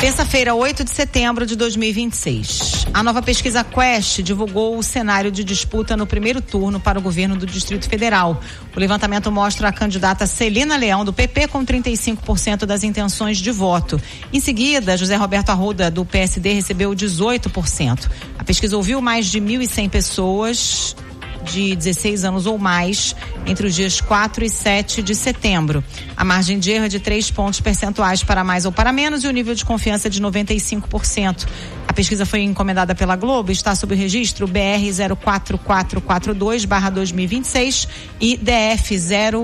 Terça-feira, 8 de setembro de 2026. A nova pesquisa Quest divulgou o cenário de disputa no primeiro turno para o governo do Distrito Federal. O levantamento mostra a candidata Celina Leão, do PP, com 35% das intenções de voto. Em seguida, José Roberto Arruda, do PSD, recebeu 18%. A pesquisa ouviu mais de 1.100 pessoas de 16 anos ou mais entre os dias 4 e 7 de setembro. A margem de erro é de 3 pontos percentuais para mais ou para menos e o nível de confiança é de 95%. A pesquisa foi encomendada pela Globo e está sob o registro BR 04442/2026 e DF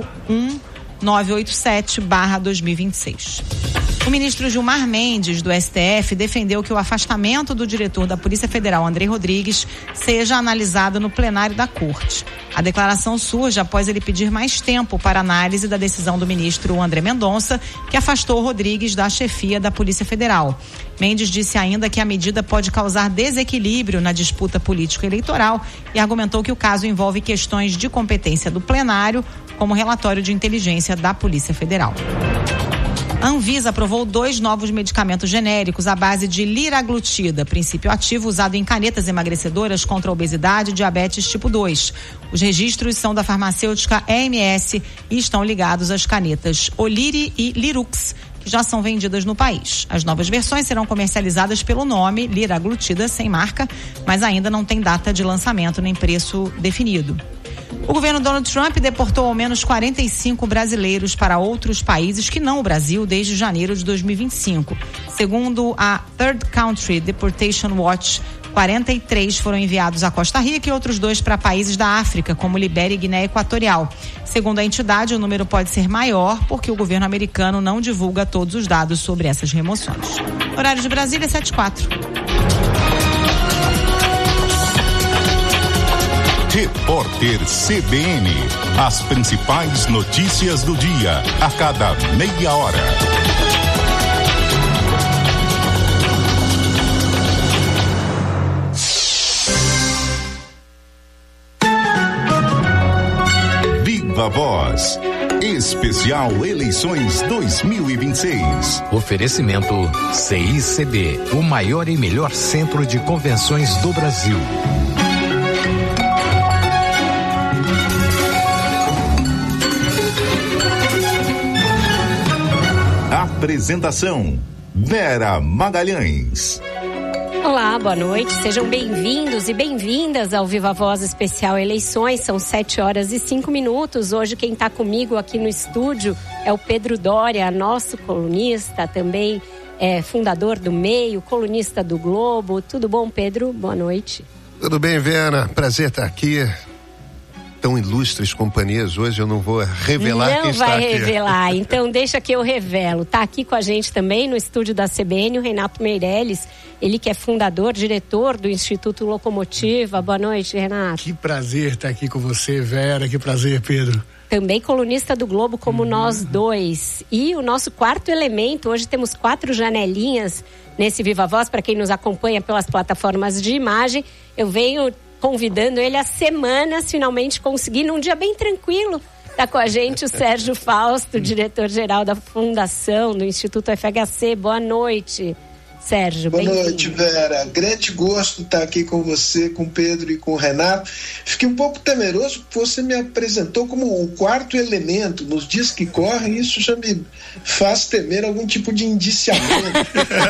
01987/2026. O ministro Gilmar Mendes, do STF, defendeu que o afastamento do diretor da Polícia Federal, André Rodrigues, seja analisado no plenário da Corte. A declaração surge após ele pedir mais tempo para análise da decisão do ministro André Mendonça, que afastou Rodrigues da chefia da Polícia Federal. Mendes disse ainda que a medida pode causar desequilíbrio na disputa político-eleitoral e argumentou que o caso envolve questões de competência do plenário, como relatório de inteligência da Polícia Federal. A Anvisa aprovou 2 novos medicamentos genéricos à base de liraglutida, princípio ativo usado em canetas emagrecedoras contra a obesidade e diabetes tipo 2. Os registros são da farmacêutica EMS e estão ligados às canetas Oliri e Lirux, que já são vendidas no país. As novas versões serão comercializadas pelo nome liraglutida, sem marca, mas ainda não tem data de lançamento nem preço definido. O governo Donald Trump deportou ao menos 45 brasileiros para outros países que não o Brasil desde janeiro de 2025. Segundo a Third Country Deportation Watch, 43 foram enviados à Costa Rica e outros 2 para países da África, como Libéria e Guiné Equatorial. Segundo a entidade, o número pode ser maior porque o governo americano não divulga todos os dados sobre essas remoções. Horário de Brasília, 7h04. Repórter CBN. As principais notícias do dia, a cada meia hora. Viva Voz. Especial Eleições 2026. Oferecimento CICB, o maior e melhor centro de convenções do Brasil. Apresentação: Vera Magalhães. Olá, boa noite, sejam bem-vindos e bem-vindas ao Viva Voz Especial Eleições. São 7h05. Hoje quem está comigo aqui no estúdio é o Pedro Doria, nosso colunista, também fundador do Meio, colunista do Globo. Tudo bom, Pedro? Boa noite. Tudo bem, Vera, prazer estar aqui. Tão ilustres companhias hoje, eu não vou revelar quem está aqui. Não vai revelar, então deixa que eu revelo. Está aqui com a gente também no estúdio da CBN o Renato Meirelles, ele que é fundador, diretor do Instituto Locomotiva. Boa noite, Renato. Que prazer estar aqui com você, Vera, que prazer, Pedro. Também colunista do Globo, como nós dois. E o nosso quarto elemento, hoje temos 4 janelinhas nesse Viva Voz, para quem nos acompanha pelas plataformas de imagem. Eu venho convidando ele há semanas, finalmente conseguindo um dia bem tranquilo. Está com a gente o Sérgio Fausto, diretor-geral da Fundação do Instituto FHC. Boa noite, Sérgio. Boa noite, Vera. Grande gosto estar aqui com você, com o Pedro e com o Renato. Fiquei um pouco temeroso porque você me apresentou como o quarto elemento. Nos dias que correm, isso já me faz temer algum tipo de indiciamento.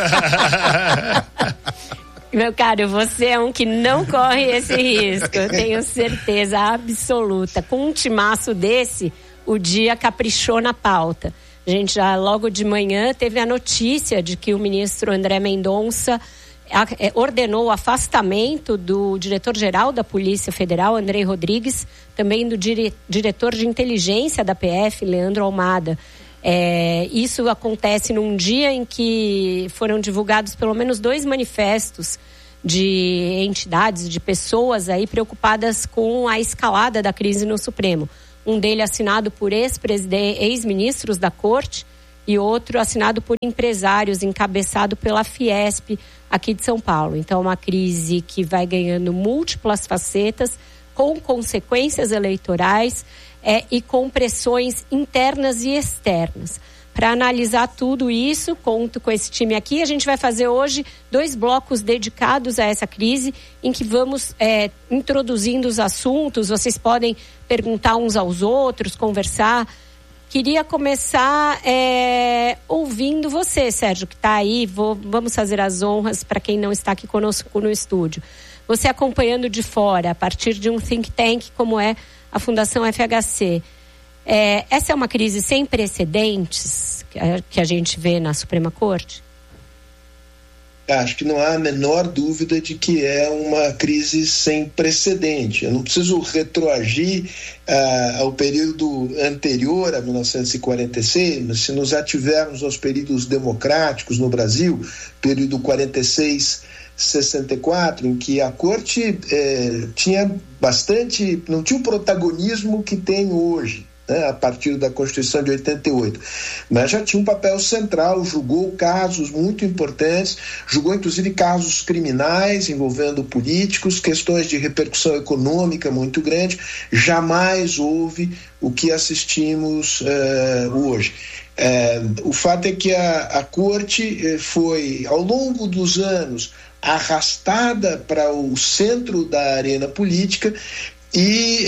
Meu caro, você é um que não corre esse risco, eu tenho certeza absoluta. Com um timaço desse, o dia caprichou na pauta. A gente já logo de manhã teve a notícia de que o ministro André Mendonça ordenou o afastamento do diretor-geral da Polícia Federal, André Rodrigues, também do diretor de inteligência da PF, Leandro Almada. Isso acontece num dia em que foram divulgados pelo menos 2 manifestos de entidades, de pessoas aí preocupadas com a escalada da crise no Supremo. Um deles assinado por ex-ministros da Corte e outro assinado por empresários, encabeçado pela Fiesp aqui de São Paulo. Então, uma crise que vai ganhando múltiplas facetas, com consequências eleitorais e com pressões internas e externas. para analisar tudo isso. Conto com esse time aqui. A gente vai fazer hoje 2 blocos dedicados a essa crise, em que vamos introduzindo os assuntos. Vocês podem perguntar uns aos outros, conversar. Queria começar ouvindo você, Sérgio, que está aí. Vamos fazer as honras para quem não está aqui conosco no estúdio. Você acompanhando de fora, a partir de um think tank como é a Fundação FHC. Essa é uma crise sem precedentes que a gente vê na Suprema Corte? Acho que não há a menor dúvida de que é uma crise sem precedente. Eu não preciso retroagir ao período anterior a 1946, mas se nos ativermos aos períodos democráticos no Brasil, período 46-64, em que a Corte não tinha o protagonismo que tem hoje, né, a partir da Constituição de 88, mas já tinha um papel central, julgou casos muito importantes, julgou inclusive casos criminais envolvendo políticos, questões de repercussão econômica muito grande. Jamais houve o que assistimos hoje. O fato é que a Corte foi, ao longo dos anos, arrastada para o centro da arena política e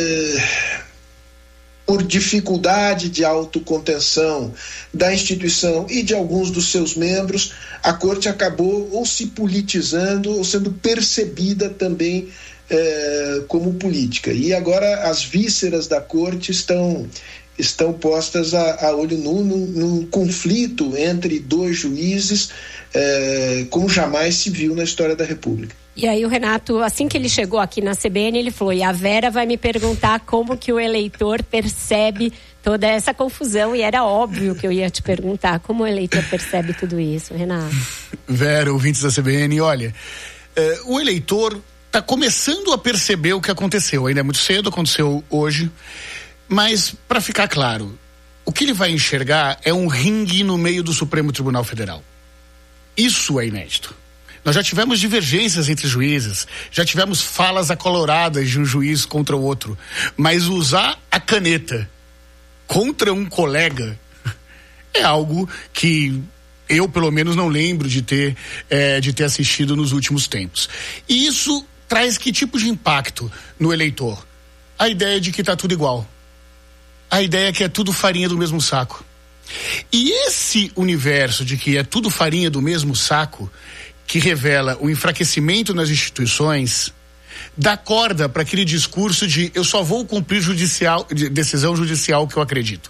por dificuldade de autocontenção da instituição e de alguns dos seus membros, a Corte acabou ou se politizando ou sendo percebida também como política. E agora as vísceras da Corte estão postas a olho nu num conflito entre 2 juízes, como jamais se viu na história da República. E aí o Renato, assim que ele chegou aqui na CBN, ele falou, e a Vera vai me perguntar como que o eleitor percebe toda essa confusão, e era óbvio que eu ia te perguntar, como o eleitor percebe tudo isso, Renato? Vera, ouvintes da CBN, olha, o eleitor está começando a perceber o que aconteceu, ainda é muito cedo, aconteceu hoje, mas para ficar claro, o que ele vai enxergar é um ringue no meio do Supremo Tribunal Federal. Isso é inédito. Nós já tivemos divergências entre juízes, já tivemos falas acaloradas de um juiz contra o outro, mas usar a caneta contra um colega é algo que eu, pelo menos, não lembro de ter assistido nos últimos tempos. E isso traz que tipo de impacto no eleitor? A ideia de que está tudo igual. A ideia que é tudo farinha do mesmo saco. E esse universo de que é tudo farinha do mesmo saco, que revela o enfraquecimento nas instituições, dá corda para aquele discurso de eu só vou cumprir decisão judicial que eu acredito.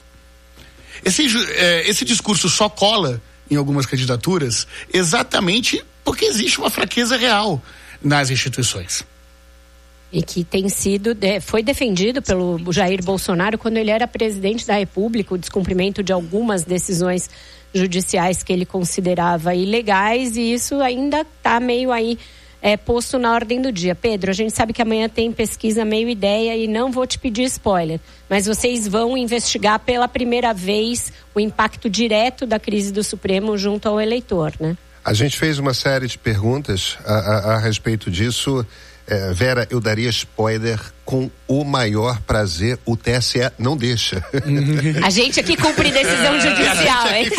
Esse discurso só cola em algumas candidaturas exatamente porque existe uma fraqueza real nas instituições. E que foi defendido pelo Jair Bolsonaro quando ele era presidente da República, o descumprimento de algumas decisões judiciais que ele considerava ilegais, e isso ainda está meio aí posto na ordem do dia. Pedro, a gente sabe que amanhã tem pesquisa Meio Ideia e não vou te pedir spoiler, mas vocês vão investigar pela primeira vez o impacto direto da crise do Supremo junto ao eleitor, né? A gente fez uma série de perguntas a respeito disso. Vera, eu daria spoiler com o maior prazer. O TSE não deixa. A gente aqui cumpre decisão judicial, hein?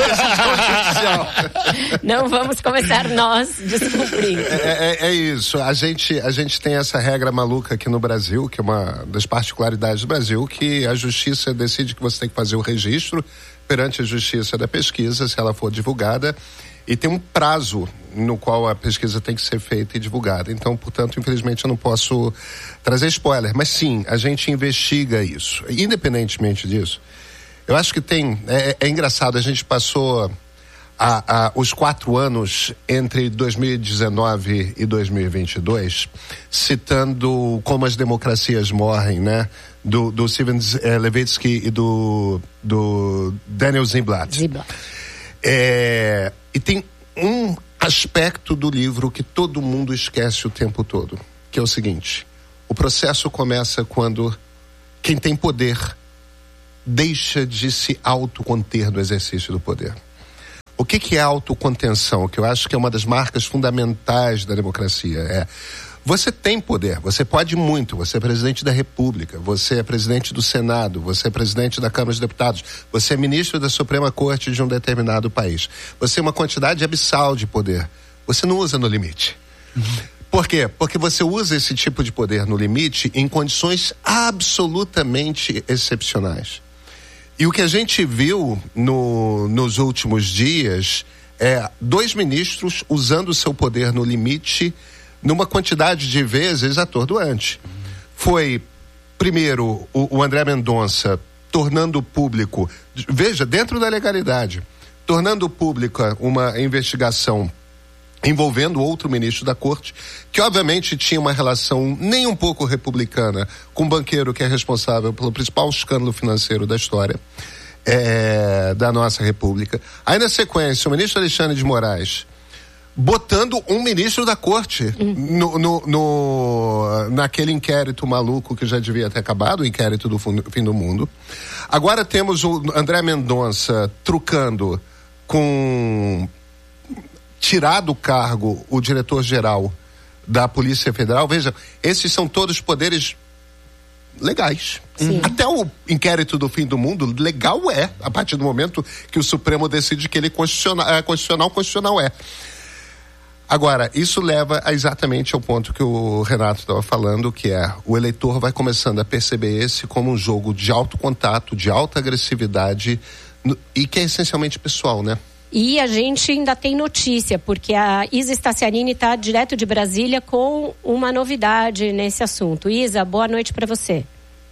Não vamos começar nós descumprindo. É isso. A gente tem essa regra maluca aqui no Brasil, que é uma das particularidades do Brasil, que a justiça decide que você tem que fazer o registro perante a justiça da pesquisa, se ela for divulgada, e tem um prazo no qual a pesquisa tem que ser feita e divulgada. Então, portanto, infelizmente eu não posso trazer spoiler, mas sim, a gente investiga isso. Independentemente disso, eu acho que é engraçado, a gente passou os 4 anos entre 2019 e 2022 citando Como as Democracias Morrem, né? Do Steven Levitsky e do Daniel Ziblatt. E tem um aspecto do livro que todo mundo esquece o tempo todo, que é o seguinte: o processo começa quando quem tem poder deixa de se autoconter no exercício do poder. O que é autocontenção? Que eu acho que é uma das marcas fundamentais da democracia. Você tem poder, você pode muito, você é presidente da República, você é presidente do Senado, você é presidente da Câmara dos Deputados, você é ministro da Suprema Corte de um determinado país. Você tem uma quantidade abissal de poder. Você não usa no limite. Por quê? Porque você usa esse tipo de poder no limite em condições absolutamente excepcionais. E o que a gente viu nos últimos dias é 2 ministros usando o seu poder no limite numa quantidade de vezes atordoante. Foi, primeiro, o André Mendonça tornando público, veja, dentro da legalidade, tornando pública uma investigação envolvendo outro ministro da corte, que obviamente tinha uma relação nem um pouco republicana com o banqueiro que é responsável pelo principal escândalo financeiro da história da nossa república. Aí na sequência, o ministro Alexandre de Moraes botando um ministro da corte naquele inquérito maluco que já devia ter acabado, o inquérito do fim do mundo. Agora temos o André Mendonça trucando com tirar do cargo o diretor-geral da Polícia Federal. Veja, esses são todos poderes legais. Até o inquérito do fim do mundo, legal a partir do momento que o Supremo decide que ele constitucional é. Agora, isso leva exatamente ao ponto que o Renato estava falando, que é o eleitor vai começando a perceber esse como um jogo de alto contato, de alta agressividade e que é essencialmente pessoal, né? E a gente ainda tem notícia, porque a Isa Staciarini está direto de Brasília com uma novidade nesse assunto. Isa, boa noite para você.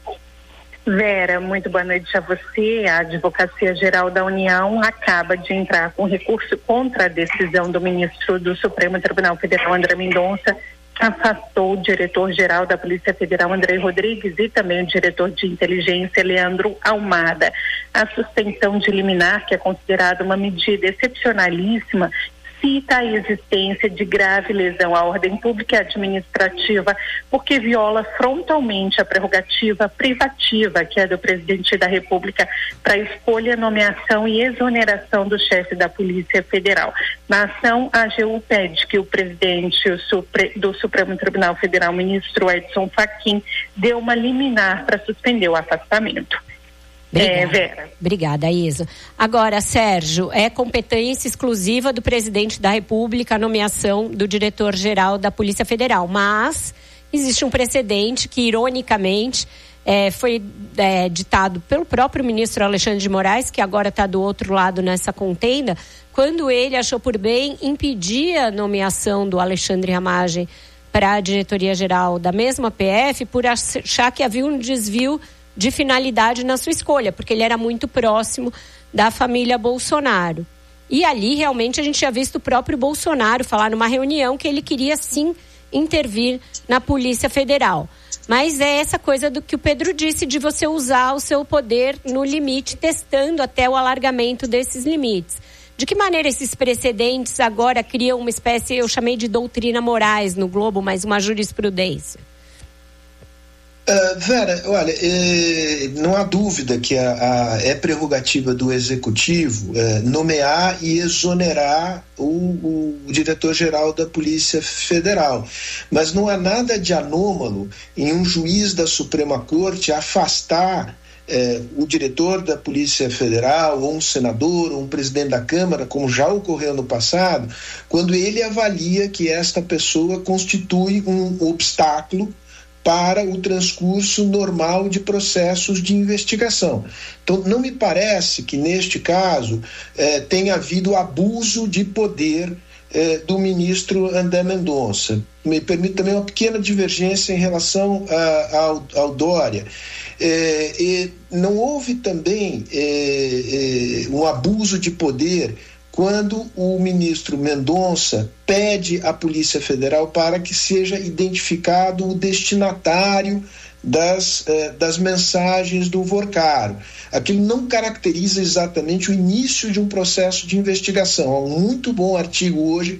Vera, muito boa noite a você. A Advocacia Geral da União acaba de entrar com recurso contra a decisão do ministro do Supremo Tribunal Federal, André Mendonça, que afastou o diretor-geral da Polícia Federal, André Rodrigues, e também o diretor de inteligência, Leandro Almada. A suspensão de liminar, que é considerada uma medida excepcionalíssima, cita a existência de grave lesão à ordem pública e administrativa, porque viola frontalmente a prerrogativa privativa, que é do presidente da República, para escolha, nomeação e exoneração do chefe da Polícia Federal. Na ação, a AGU pede que o presidente do Supremo Tribunal Federal, ministro Edson Fachin, dê uma liminar para suspender o afastamento. Vera. Obrigada, Isa. Agora, Sérgio, é competência exclusiva do presidente da República a nomeação do diretor-geral da Polícia Federal, mas existe um precedente que, ironicamente, foi ditado pelo próprio ministro Alexandre de Moraes, que agora está do outro lado nessa contenda, quando ele achou por bem impedir a nomeação do Alexandre Ramagem para a diretoria-geral da mesma PF por achar que havia um desvio de finalidade na sua escolha, porque ele era muito próximo da família Bolsonaro. E ali realmente a gente tinha visto o próprio Bolsonaro falar numa reunião que ele queria sim intervir na Polícia Federal. Mas é essa coisa do que o Pedro disse, de você usar o seu poder no limite, testando até o alargamento desses limites. De que maneira esses precedentes agora criam uma espécie, eu chamei de doutrina Moraes no Globo, mas uma jurisprudência? Vera, olha, não há dúvida que é prerrogativa do Executivo nomear e exonerar o diretor-geral da Polícia Federal. Mas não há nada de anômalo em um juiz da Suprema Corte afastar o diretor da Polícia Federal, ou um senador, ou um presidente da Câmara, como já ocorreu no passado, quando ele avalia que esta pessoa constitui um obstáculo para o transcurso normal de processos de investigação. Então, não me parece que, neste caso, tenha havido abuso de poder do ministro André Mendonça. Me permite também uma pequena divergência em relação ao Dória. Não houve também um abuso de poder quando o ministro Mendonça pede à Polícia Federal para que seja identificado o destinatário das mensagens do Vorcaro. Aquilo não caracteriza exatamente o início de um processo de investigação. Há um muito bom artigo hoje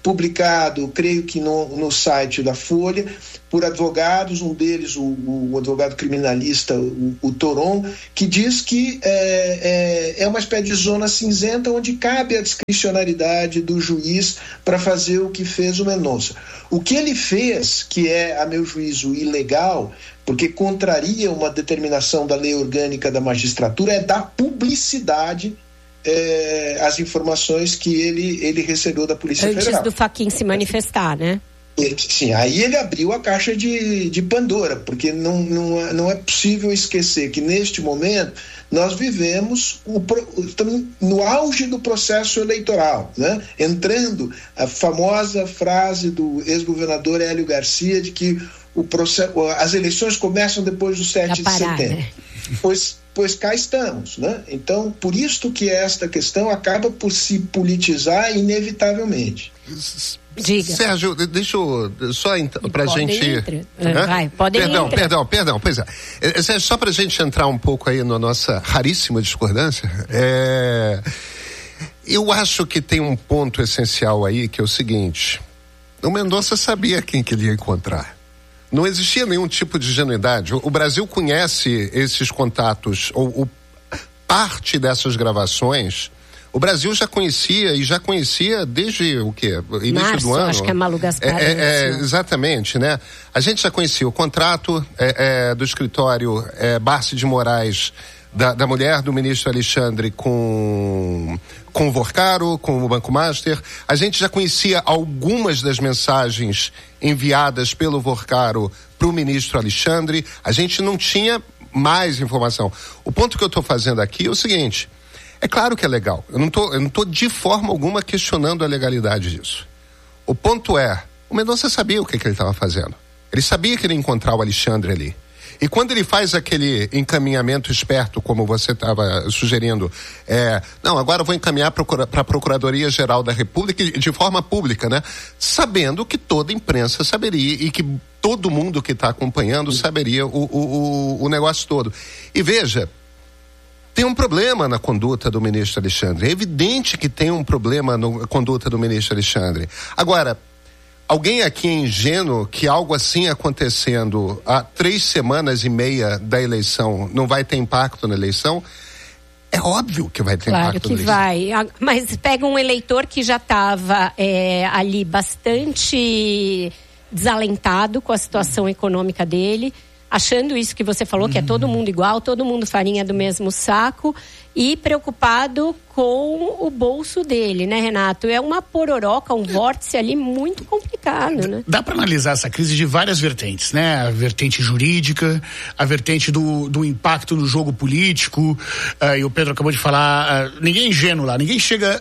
publicado, creio que no site da Folha, por advogados, um deles, o advogado criminalista, o Toron, que diz que é uma espécie de zona cinzenta onde cabe a discricionariedade do juiz para fazer o que fez o Mendonça. O que ele fez, que é, a meu juízo, ilegal, porque contraria uma determinação da lei orgânica da magistratura, é dar publicidade às informações que ele recebeu da Polícia Federal. Antes do Fachin se manifestar, né? Sim, aí ele abriu a caixa de Pandora, porque não é possível esquecer que neste momento nós vivemos no auge do processo eleitoral, né? Entrando a famosa frase do ex-governador Hélio Garcia de que as eleições começam depois do 7 de setembro. Pois cá estamos, né? Então, por isso que esta questão acaba por se politizar inevitavelmente. Diga. Sérgio, deixa eu só pra gente... Pode Perdão, pois é. Sérgio, só pra gente entrar um pouco aí na nossa raríssima discordância, eu acho que tem um ponto essencial aí, que é o seguinte: o Mendonça sabia quem que ele ia encontrar. Não existia nenhum tipo de ingenuidade. O Brasil conhece esses contatos, ou parte dessas gravações. O Brasil já conhecia desde o quê? Início do ano. Acho que é Malu Gaspar. Exatamente, né? A gente já conhecia o contrato do escritório Barsi de Moraes, da mulher do ministro Alexandre com o Vorcaro, com o Banco Master. A gente já conhecia algumas das mensagens enviadas pelo Vorcaro para o ministro Alexandre. A gente não tinha mais informação. O ponto que eu estou fazendo aqui é o seguinte: é claro que é legal. Eu não tô de forma alguma questionando a legalidade disso. O ponto é, o Mendonça sabia o que ele estava fazendo. Ele sabia que ele ia encontrar o Alexandre ali. E quando ele faz aquele encaminhamento esperto, como você estava sugerindo, não, agora eu vou encaminhar para a Procuradoria-Geral da República de forma pública, né? Sabendo que toda a imprensa saberia e que todo mundo que está acompanhando saberia o negócio todo. E veja, tem um problema na conduta do ministro Alexandre. É evidente que tem um problema na conduta do ministro Alexandre. Agora, alguém aqui é ingênuo que algo assim acontecendo há 3 semanas e meia da eleição não vai ter impacto na eleição? É óbvio que vai ter impacto na eleição. Claro que vai. Mas pega um eleitor que já estava ali bastante desalentado com a situação econômica dele, achando isso que você falou, que é todo mundo igual, todo mundo farinha do mesmo saco, e preocupado com o bolso dele, né, Renato? É uma pororoca, um vórtice ali muito complicado, né? Dá para analisar essa crise de várias vertentes, né? A vertente jurídica, a vertente do impacto no jogo político, e o Pedro acabou de falar, ninguém é ingênuo lá, ninguém chega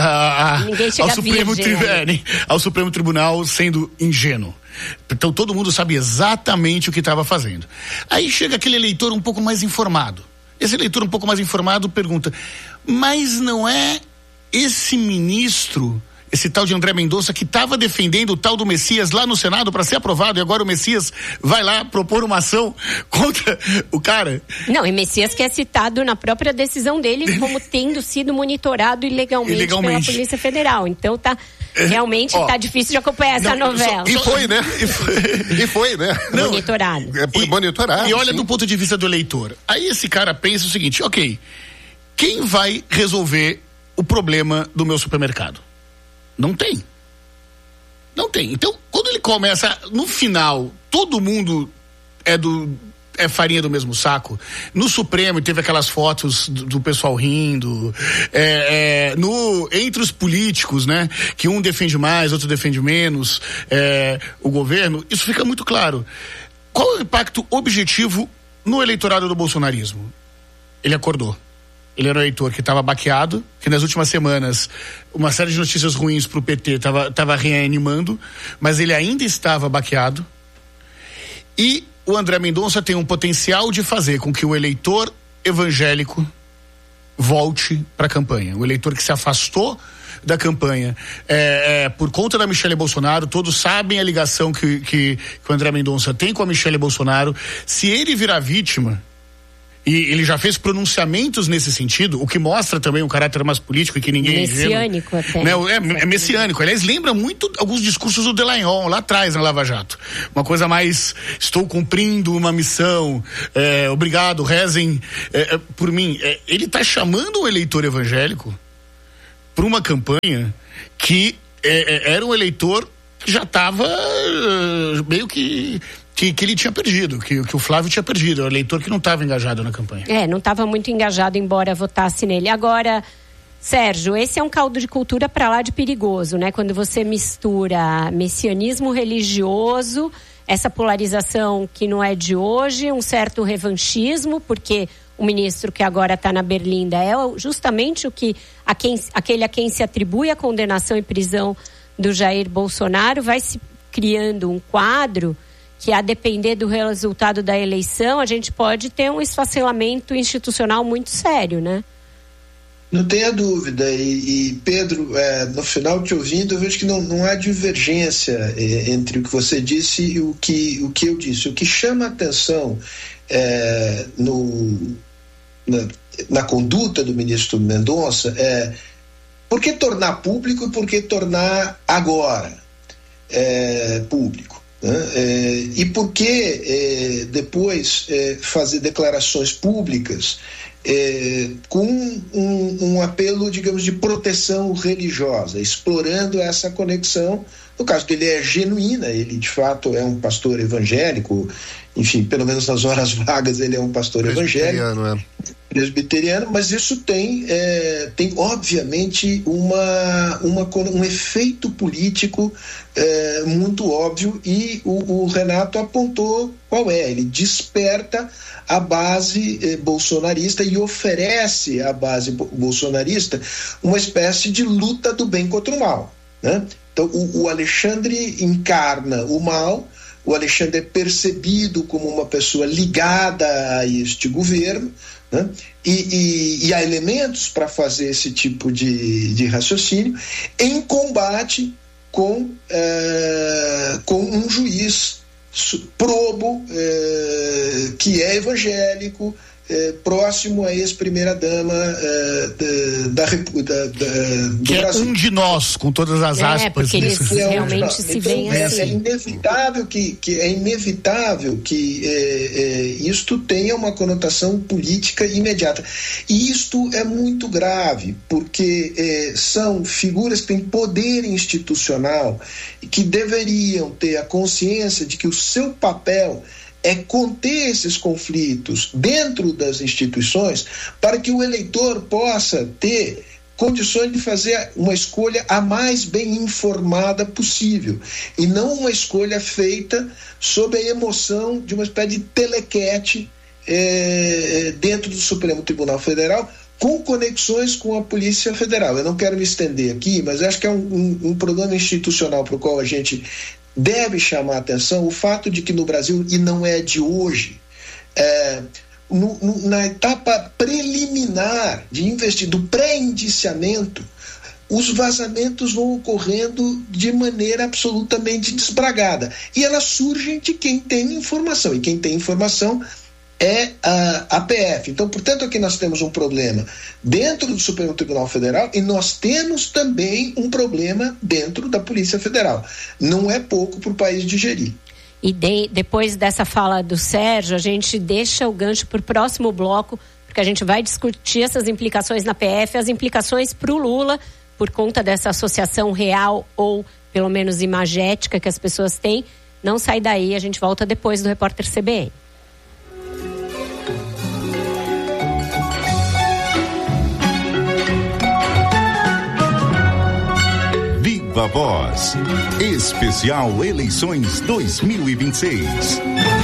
ao Supremo Tribunal sendo ingênuo. Então todo mundo sabe exatamente o que estava fazendo. Aí chega aquele eleitor um pouco mais informado. Esse eleitor um pouco mais informado pergunta: mas não é esse ministro, esse tal de André Mendonça, que estava defendendo o tal do Messias lá no Senado para ser aprovado, e agora o Messias vai lá propor uma ação contra o cara? Não, e Messias que é citado na própria decisão dele como tendo sido monitorado ilegalmente pela Polícia Federal. Então realmente tá difícil de acompanhar essa novela. E foi, né? Monitorado. Monitorado. E olha do ponto de vista do eleitor. Aí esse cara pensa o seguinte: ok, quem vai resolver o problema do meu supermercado? Não tem. Então, quando ele começa, no final, todo mundo é farinha do mesmo saco. No Supremo teve aquelas fotos do pessoal rindo, entre os políticos, né? Que um defende mais, outro defende menos, o governo. Isso fica muito claro. Qual é o impacto objetivo no eleitorado do bolsonarismo? Ele acordou. Ele era um eleitor que estava baqueado, que nas últimas semanas uma série de notícias ruins para o PT estava reanimando, mas ele ainda estava baqueado. E o André Mendonça tem um potencial de fazer com que o eleitor evangélico volte para a campanha. O eleitor que se afastou da campanha por conta da Michelle Bolsonaro, todos sabem a ligação que o André Mendonça tem com a Michelle Bolsonaro. Se ele virar vítima, E ele já fez pronunciamentos nesse sentido, o que mostra também um caráter mais político e que ninguém... Messiânico até. Né? É messiânico. Aliás, lembra muito alguns discursos do Dallagnol, lá atrás, na Lava Jato. Uma coisa mais, estou cumprindo uma missão, obrigado, rezem por mim. Ele está chamando o eleitor evangélico para uma campanha que era um eleitor que já estava meio que ele tinha perdido, que o Flávio tinha perdido, é o eleitor que não estava engajado na campanha. Não estava muito engajado, embora votasse nele. Agora, Sérgio, esse é um caldo de cultura para lá de perigoso, né? Quando você mistura messianismo religioso, essa polarização que não é de hoje, um certo revanchismo, porque o ministro que agora está na Berlinda é justamente aquele a quem se atribui a condenação e prisão do Jair Bolsonaro, vai se criando um quadro que, a depender do resultado da eleição, a gente pode ter um esfacelamento institucional muito sério, né? Não tenha dúvida. E Pedro, no final te ouvindo, eu vejo que não há divergência entre o que você disse e o que eu disse. O que chama a atenção na conduta do ministro Mendonça é por que tornar público e por que tornar agora público? E por que depois fazer declarações públicas com um apelo, digamos, de proteção religiosa, explorando essa conexão? No caso dele é genuína, ele de fato é um pastor evangélico, enfim, pelo menos nas horas vagas ele é um pastor evangélico, presbiteriano, mas isso tem obviamente um efeito político muito óbvio, e o Renato apontou qual é. Ele desperta a base bolsonarista e oferece à base bolsonarista uma espécie de luta do bem contra o mal, né? Então o Alexandre encarna o mal, o Alexandre é percebido como uma pessoa ligada a este governo, né? E há elementos para fazer esse tipo de raciocínio em combate com um juiz probo, que é evangélico, próximo à ex-primeira-dama do que Brasil. É um de nós, com todas as aspas. Porque eles realmente se veem assim. É inevitável que isto tenha uma conotação política imediata. E isto é muito grave, porque são figuras que têm poder institucional e que deveriam ter a consciência de que o seu papel é conter esses conflitos dentro das instituições para que o eleitor possa ter condições de fazer uma escolha a mais bem informada possível, e não uma escolha feita sob a emoção de uma espécie de telequete dentro do Supremo Tribunal Federal, com conexões com a Polícia Federal. Eu não quero me estender aqui, mas acho que é um problema institucional para o qual a gente deve chamar a atenção, o fato de que no Brasil, e não é de hoje, na etapa preliminar do pré-indiciamento, os vazamentos vão ocorrendo de maneira absolutamente desbragada. E elas surgem de quem tem informação, e quem tem informação é a PF. Então, portanto, aqui nós temos um problema dentro do Supremo Tribunal Federal, e nós temos também um problema dentro da Polícia Federal. Não é pouco para o país digerir. E depois dessa fala do Sérgio, a gente deixa o gancho para o próximo bloco, porque a gente vai discutir essas implicações na PF, as implicações para o Lula, por conta dessa associação real ou pelo menos imagética que as pessoas têm. Não sai daí, a gente volta depois do Repórter CBN. Viva Voz, especial Eleições 2026.